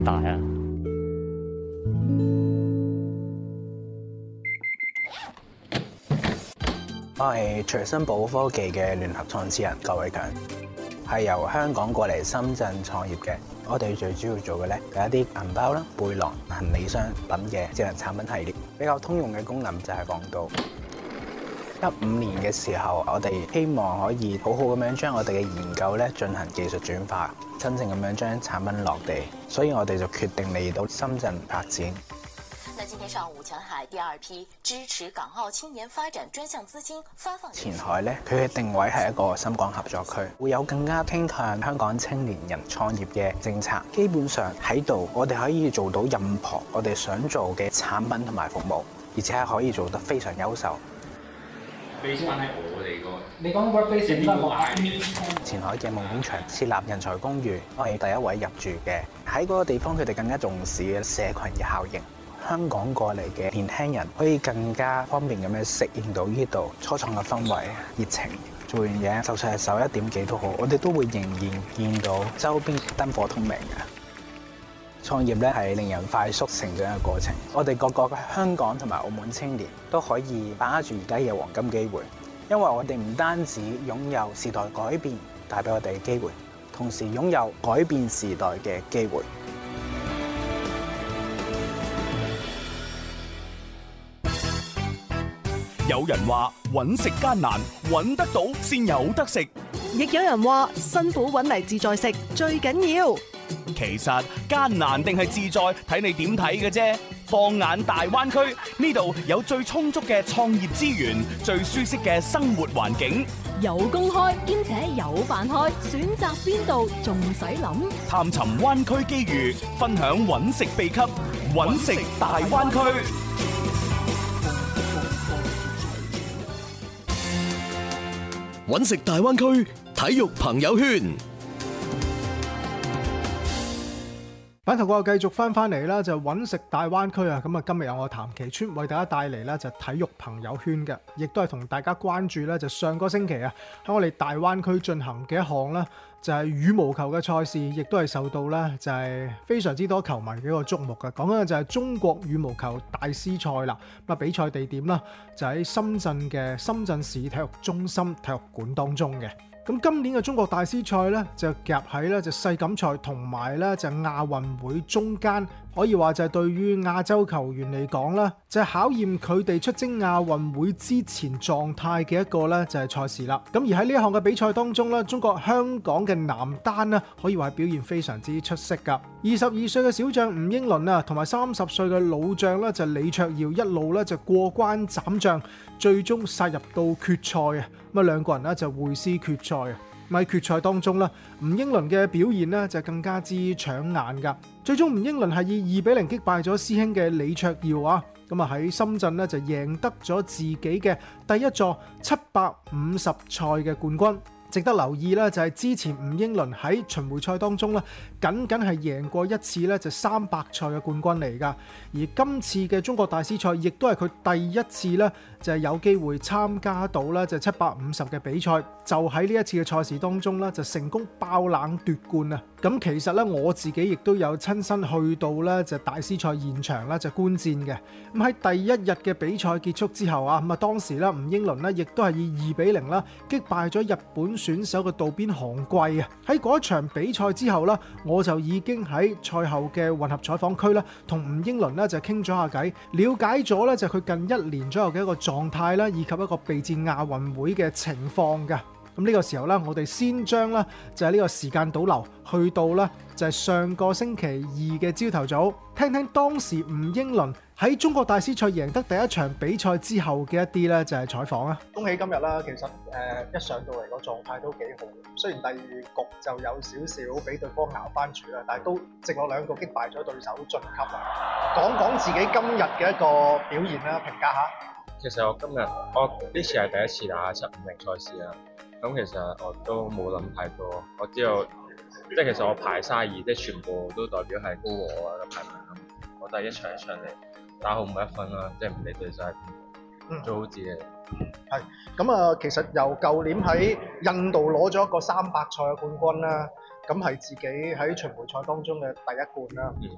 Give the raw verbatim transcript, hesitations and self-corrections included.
大啊！ 我係隨身寶科技嘅聯合創始人郭偉強，係由香港過嚟深圳創業嘅。我哋最主要做嘅咧係一啲銀包啦、背囊、行李箱等嘅智能產品系列。比較通用嘅功能就係防盜。一五年嘅時候，我哋希望可以好好咁樣將我哋嘅研究咧進行技術轉化，真正咁樣將產品落地。所以我哋就決定嚟到深圳發展。 那今天上午，前海第二批支持港澳青年發展專項資金發放。 前海咧，佢嘅定位係一個深港合作區，會有更加傾向香港青年人創業嘅政策。基本上喺度，我哋可以做到任何我哋想做嘅產品同埋服務，而且係可以做得非常優秀。 base 翻喺我哋個， 你講 workplace 點解？ 前海嘅夢工場設立人才公寓，我係第一位入住嘅。喺嗰個地方，佢哋更加重視嘅社群嘅效應。香港過嚟嘅年輕人可以更加方便咁樣適應到呢度初創嘅氛圍、熱情。做完嘢，就算係十一點幾都好，我哋都會仍然見到周邊燈火通明嘅。創業咧係令人快速成長嘅過程。我哋個個香港同埋澳門青年都可以把握住而家嘅黃金機會，因為我哋唔單止擁有時代改變帶俾我哋嘅機會，同時擁有改變時代嘅機會。 有人話揾食艱難，揾得到先有得食； 亦有人話辛苦揾嚟自在食最緊要。 其實艱難定係自在，睇你點睇嘅啫。放眼大灣區，呢度有最充足嘅創業資源，最舒適嘅生活環境， 有公開兼且有飯開，選擇邊度仲使諗？ 探尋灣區機遇，分享揾食秘笈，揾食大灣區。 揾食大灣區體育朋友圈。 版頭我繼續翻翻嚟啦，就揾食大灣區啊！咁啊，今日有我譚其川為大家帶嚟咧就體育朋友圈嘅，亦都係同大家關注咧就上個星期啊喺我哋大灣區進行嘅一項咧就係羽毛球嘅賽事，亦都係受到咧就係非常之多球迷嘅一個矚目嘅。講緊嘅就係中國羽毛球大師賽啦，咁啊比賽地點啦就喺深圳嘅深圳市體育中心體育館當中嘅。咁今年嘅中國大師賽咧就夾喺咧就世錦賽同埋咧就亞運會中間，可以話就係對於亞洲球員嚟講啦，就係考驗佢哋出征亞運會之前狀態嘅一個咧就係賽事啦。咁而喺呢一項嘅比賽當中咧，中國香港嘅男單咧可以話係表現非常之出色噶。二十二歲嘅小將吳英倫啊，同埋三十歲嘅老將咧就李卓耀一路咧就過關斬將，最終殺入到決賽啊！咁啊兩個人咧就會師決賽啊！喺決賽當中咧，吳英倫嘅表現咧就更加之搶眼噶。最終吳英倫係以二比零擊敗咗師兄嘅李卓耀啊！咁啊喺深圳咧就贏得咗自己嘅第一座七百五十賽嘅冠軍。值得留意咧，就係之前吳英倫喺巡迴賽當中咧，僅僅係贏過一次咧，就三百賽嘅冠軍嚟㗎。而今次嘅中國大師賽，亦都係佢第一次咧，就係有機會參加到咧，就七百五十嘅比賽。就喺呢一次嘅賽事當中咧，就成功爆冷奪冠啊！咁其實咧，我自己亦都有親身去到咧，就大師賽現場咧，就觀戰嘅。咁喺第一日嘅比賽結束之後啊，咁啊當時咧，吳英倫咧，亦都係以二比零啦擊敗咗日本選手嘅渡邊航貴啊！喺嗰一場比賽之後咧，我就已經喺賽後嘅混合採訪區咧，同吳英倫咧就傾咗下偈，了解咗咧就佢近一年左右嘅一個狀態啦，以及一個備戰亞運會嘅情況嘅。咁呢個時候咧，我哋先將咧就係呢個時間倒流去到咧就係上個星期二嘅朝頭早，聽聽當時吳英倫喺中國大師賽贏得第一場比賽之後嘅一啲咧就係採訪啊！恭喜今日啦，其實誒、呃、一上到嚟個狀態都幾好，雖然第二局就有少少俾對方咬翻住啦，但係都直落兩個擊敗咗對手晉級啦。講講自己今日嘅一個表現啦，評價下。 其實我今日我呢次係第一次打七五零賽事啦。咁其實我都冇諗太多，我知道即係其實我排卅二，即係全部都代表係高過我嘅排名咁。我第一場一場嚟打好每一分啦，即係唔理對手係邊個，做好自己。 係咁啊，其實由舊年喺印度攞咗一個三百賽嘅冠軍啦，咁係自己喺巡迴賽當中嘅第一冠啦。